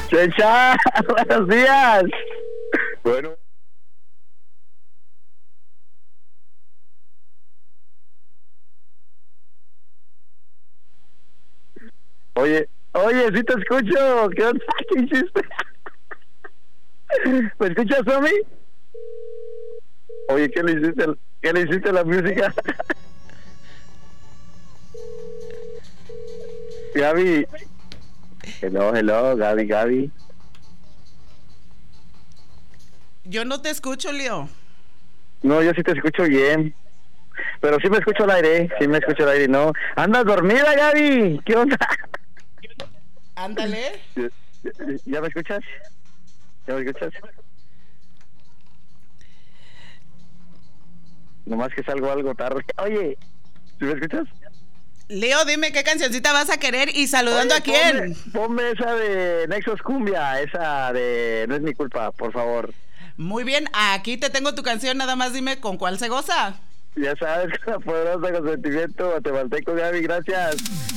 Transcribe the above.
César, buenos días. Bueno. Oye, sí te escucho. ¿Qué onda? ¿Qué hiciste? ¿Me escuchas, Tommy? Oye, ¿qué le hiciste a la música? Gaby. Hello, Gaby. Yo no te escucho, Leo. No, yo sí te escucho bien. Pero sí me escucho al aire, ¿no? ¿Andas dormida, Gaby? ¿Qué onda? Ándale. ¿Ya me escuchas? Nomás que salgo algo tarde. Oye, ¿sí me escuchas? Leo, dime qué cancioncita vas a querer y saludando. Oye, a quién. Ponme esa de Nexos Cumbia, esa de No es mi culpa, por favor. Muy bien, aquí te tengo tu canción, nada más dime con cuál se goza. Ya sabes, con la poderosa consentimiento guatemalteco, Gaby, gracias.